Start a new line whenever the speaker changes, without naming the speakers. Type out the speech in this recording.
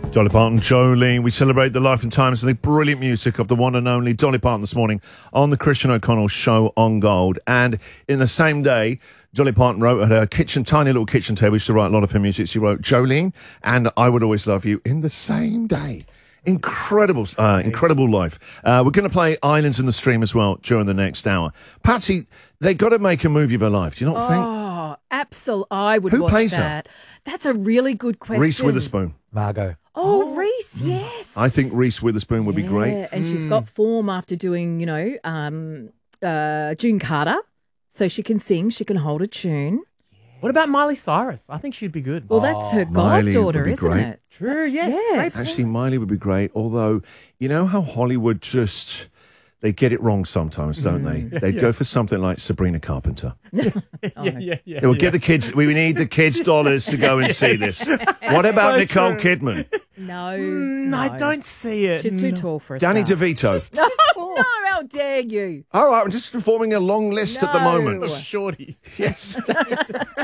Dolly Parton, Jolene. We celebrate the life and times and the brilliant music of the one and only Dolly Parton this morning on the Christian O'Connell Show on Gold. And in the same day, Dolly Parton wrote at her tiny little kitchen table. She used to write a lot of her music. She wrote Jolene and I Would Always Love You in the same day. Incredible life. We're going to play Islands in the Stream as well during the next hour. Patsy, they got to make a movie of her life. Do you not think?
Oh, absolutely. I would
Who
watch
plays
that. That's a really good question.
Reese Witherspoon.
Margot.
Oh, Reese, yes.
I think Reese Witherspoon would be great.
And she's got form after doing, June Carter. So she can sing, she can hold a tune.
What about Miley Cyrus? I think she'd be good.
Well, that's her
Miley
goddaughter,
would be
isn't
great.
it?
True, yes.
Yes.
Great point.
Actually, Miley would be great. Although, you know how Hollywood they get it wrong sometimes, don't they? They go for something like Sabrina Carpenter.
Yeah.
They will get the kids. We need the kids' dollars to go and see this. What about
So
Nicole
true.
Kidman?
No,
I don't see it.
She's too tall for a
Danny
star.
DeVito.
No, how dare you?
All right, I'm just performing a long list at the moment.
No.
Shorties.
Yes.